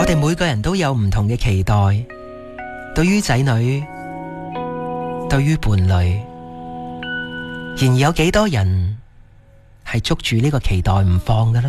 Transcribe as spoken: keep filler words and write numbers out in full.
哋每個人都有唔同嘅期待，對於仔女，對於伴侶。然而有幾多人係捉住呢個期待唔放㗎呢？